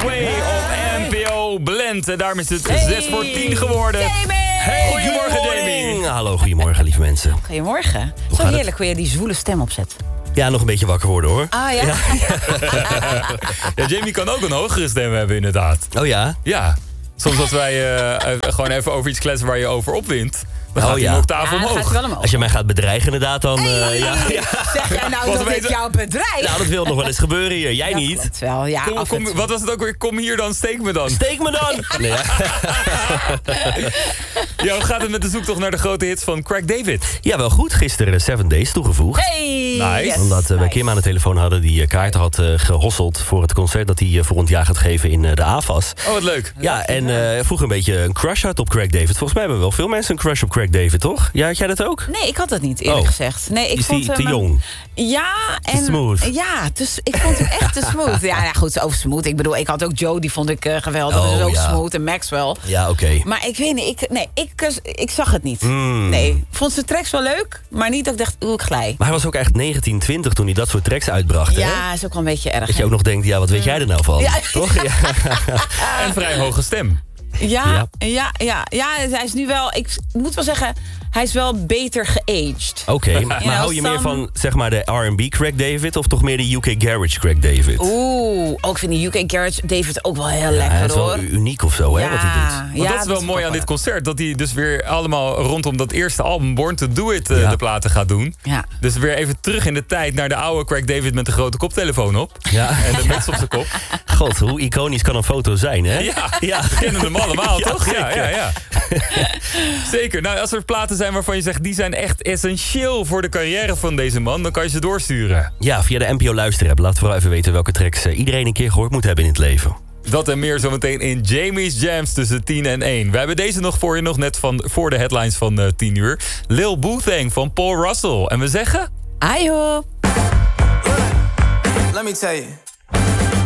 Sway op NPO Blend. En daarom is het 6 voor 10 geworden. Hey, goedemorgen Jamie. Hallo, goedemorgen lieve mensen. Goedemorgen. Zo heerlijk hoe je die zwoele stem opzet. Ja, nog een beetje wakker worden hoor. Ah ja? Ja, Jamie kan ook een hogere stem hebben inderdaad. Oh ja? Ja. Soms als wij gewoon even over iets kletsen waar je over opwint. Dan gaat hij een octaaf omhoog. Gaat wel omhoog. Als je mij gaat bedreigen inderdaad, dan... Zeg jij nou dat ik jou bedreig? Nou, dat wil nog wel eens gebeuren hier. Jij Dat niet. klopt wel, ja. Wat was het ook weer? Kom hier dan, steek me dan. Steek me dan! Nee, ja. Ja, hoe gaat het met de zoektocht naar de grote hits van Craig David? Ja, wel goed. Gisteren 7 Days toegevoegd. Hey! Nice. Yes. Omdat we Kim aan de telefoon hadden die kaarten had gehosseld voor het concert dat hij volgend jaar gaat geven in de AFAS. Oh, wat leuk. Ja, en vroeg een beetje een crush had op Craig David. Volgens mij hebben wel veel mensen een crush op Craig David, toch? Ja, had jij dat ook? Nee, ik had dat niet eerlijk gezegd. Nee, ik Is vond hij te hem jong? Ja, en smooth. Ja, dus ik vond hem echt te smooth. Ja, goed, over smooth. Ik bedoel, ik had ook Joe, die vond ik geweldig. Oh, dus ook ja. smooth en Maxwell. Ja, oké. Maar ik weet niet, ik zag het niet. Nee, ik vond zijn tracks wel leuk, maar niet dat ik dacht, ik glij. Maar hij was ook echt 19, 20 toen hij dat soort tracks uitbracht, hè? Ja, is ook wel een beetje erg. Dat je ook nog denkt, ja, wat weet jij er nou van? Ja. Toch? Ja. En vrij hoge stem. Ja, hij is nu wel... Ik moet wel zeggen, hij is wel beter geaged. Oké, maar hou je meer van, zeg maar, de R&B Craig David... of toch meer de UK Garage Craig David? Ik vind de UK Garage David ook wel heel lekker, hij is wel hoor. uniek of zo, hè, wat hij doet. Want dat is wel mooi aan dit concert. Dat hij dus weer allemaal rondom dat eerste album Born to Do It de platen gaat doen. Ja. Dus weer even terug in de tijd naar de oude Craig David met de grote koptelefoon op. Ja. En de muts op zijn kop. God, hoe iconisch kan een foto zijn, hè? Ja, we kennen hem allemaal, Ja, toch? zeker. Ja. Zeker. Nou, als er platen zijn waarvan je zegt... die zijn echt essentieel voor de carrière van deze man... dan kan je ze doorsturen. Ja, via de NPO Luisterapp. Laat vooral even weten welke tracks iedereen een keer gehoord moet hebben in het leven. Dat en meer zometeen in Jamie's Jams tussen 10 en 1. We hebben deze nog voor je, nog net voor de headlines van 10 uur. Lil Boothang van Paul Russell. En we zeggen... Ajo. Let me tell you.